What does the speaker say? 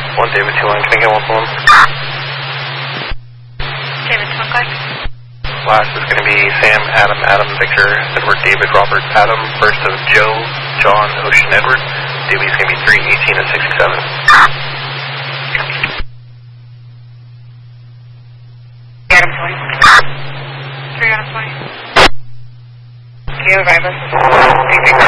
1 David 2 line, can I get 1 for 1? David 2 line. Last is going to be Sam, Adam, Victor, Edward, David, Robert, Adam. First of Joe, John, Ocean, Edward. David's going to be 3, 18, and 67. Adam 20. 3 Adam 20. Do you have a virus?